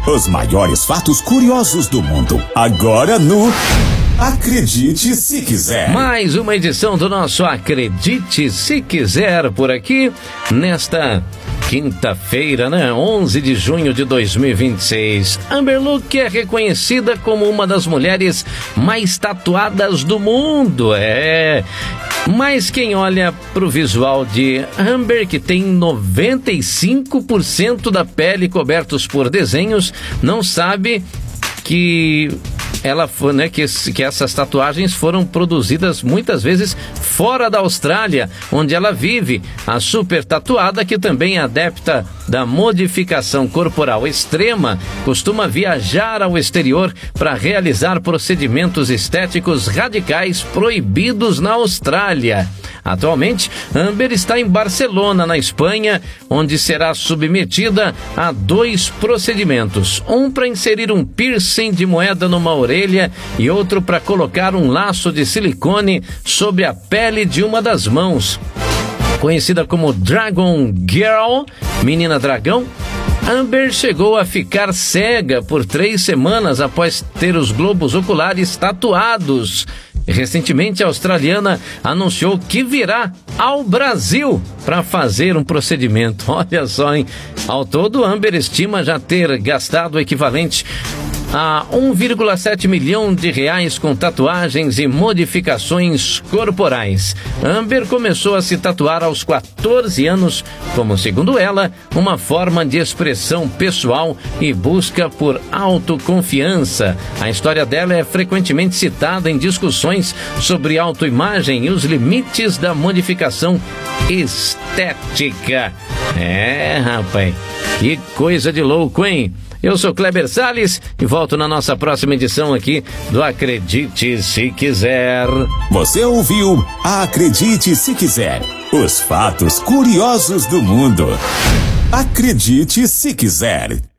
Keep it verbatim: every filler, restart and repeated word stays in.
Os maiores fatos curiosos do mundo. Agora no Acredite Se Quiser. Mais uma edição do nosso Acredite Se Quiser por aqui, nesta quinta-feira, né? onze de junho de dois mil e vinte e seis. Amber Luke é reconhecida como uma das mulheres mais tatuadas do mundo. É... Mas quem olha pro visual de Amber, que tem noventa e cinco por cento da pele cobertos por desenhos, não sabe que ela foi, né, que, que essas tatuagens foram produzidas muitas vezes fora da Austrália, onde ela vive. A super tatuada, que também é adepta da modificação corporal extrema, costuma viajar ao exterior para realizar procedimentos estéticos radicais proibidos na Austrália. Atualmente, Amber está em Barcelona, na Espanha, onde será submetida a dois procedimentos. Um para inserir um piercing de moeda numa orelha e outro para colocar um laço de silicone sobre a pele de uma das mãos. Conhecida como Dragon Girl, menina dragão, Amber chegou a ficar cega por três semanas após ter os globos oculares tatuados. Recentemente, a australiana anunciou que virá ao Brasil para fazer um procedimento. Olha só, hein? Ao todo, Amber estima já ter gastado o equivalente a um vírgula sete milhão de reais com tatuagens e modificações corporais. Amber começou a se tatuar aos quatorze anos, como, segundo ela, uma forma de expressão pessoal e busca por autoconfiança. A história dela é frequentemente citada em discussões sobre autoimagem e os limites da modificação estética. É, rapaz, que coisa de louco, hein? Eu sou Kleber Salles e volto na nossa próxima edição aqui do Acredite Se Quiser. Você ouviu Acredite Se Quiser. Os fatos curiosos do mundo. Acredite Se Quiser.